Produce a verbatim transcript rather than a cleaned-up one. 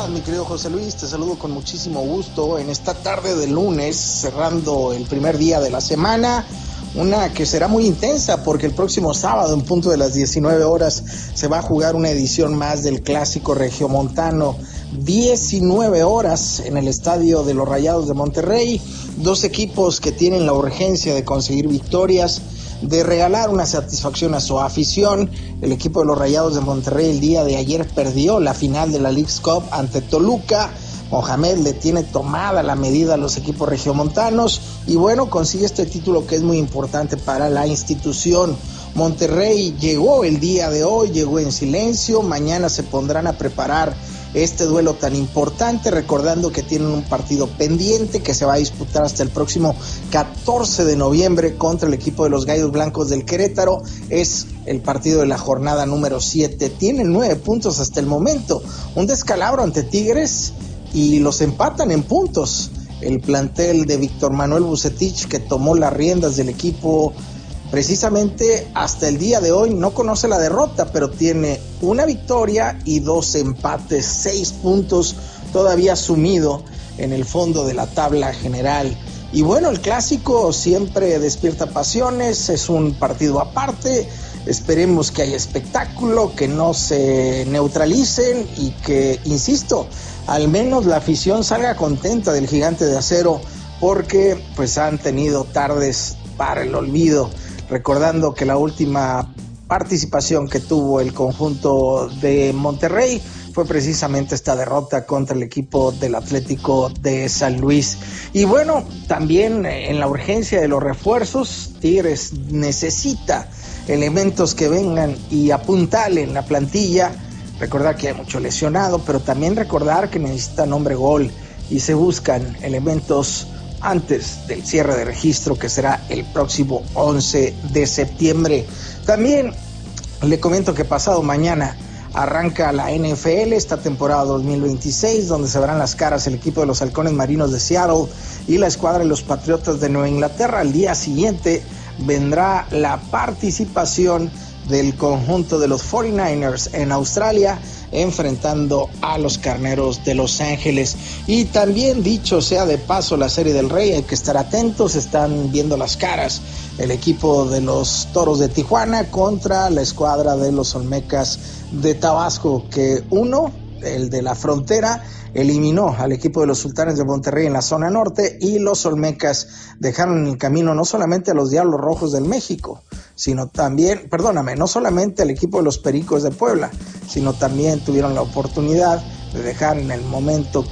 estás, mi querido José Luis? Te saludo con muchísimo gusto en esta tarde de lunes, cerrando el primer día de la semana, una que será muy intensa porque el próximo sábado, en punto de las diecinueve horas, se va a jugar una edición más del Clásico Regiomontano. diecinueve horas en el estadio de los Rayados de Monterrey, dos equipos que tienen la urgencia de conseguir victorias, de regalar una satisfacción a su afición. El equipo de los Rayados de Monterrey el día de ayer perdió la final de la Leagues Cup ante Toluca. Mohamed le tiene tomada la medida a los equipos regiomontanos y bueno, consigue este título que es muy importante para la institución. Monterrey llegó el día de hoy, llegó en silencio. Mañana se pondrán a preparar este duelo tan importante, recordando que tienen un partido pendiente que se va a disputar hasta el próximo catorce de noviembre contra el equipo de los Gallos Blancos del Querétaro. Es el partido de la jornada número siete. Tienen nueve puntos hasta el momento, un descalabro ante Tigres y los empatan en puntos. El plantel de Víctor Manuel Vucetich, que tomó las riendas del equipo precisamente hasta el día de hoy, no conoce la derrota, pero tiene una victoria y dos empates, seis puntos todavía sumido en el fondo de la tabla general. Y bueno, el clásico siempre despierta pasiones, es un partido aparte. Esperemos que haya espectáculo, que no se neutralicen y que, insisto, al menos la afición salga contenta del Gigante de Acero, porque pues han tenido tardes para el olvido. Recordando que la última participación que tuvo el conjunto de Monterrey fue precisamente esta derrota contra el equipo del Atlético de San Luis. Y bueno, también en la urgencia de los refuerzos, Tigres necesita elementos que vengan y apuntalen la plantilla. Recordar que hay mucho lesionado, pero también recordar que necesitan hombre gol y se buscan elementos antes del cierre de registro, que será el próximo once de septiembre. También le comento que pasado mañana arranca la N F L, esta temporada dos mil veintiséis, donde se verán las caras el equipo de los Halcones Marinos de Seattle y la escuadra de los Patriotas de Nueva Inglaterra. Al día siguiente vendrá la participación del conjunto de los cuarenta y nueve ers en Australia, enfrentando a los Carneros de Los Ángeles. Y también, dicho sea de paso, la Serie del Rey, hay que estar atentos, están viendo las caras el equipo de los Toros de Tijuana contra la escuadra de los Olmecas de Tabasco, que uno, el de la Frontera, eliminó al equipo de los Sultanes de Monterrey en la zona norte, y los Olmecas dejaron en el camino no solamente a los Diablos Rojos del México, sino también, perdóname, no solamente al equipo de los Pericos de Puebla, sino también tuvieron la oportunidad de dejar en el momento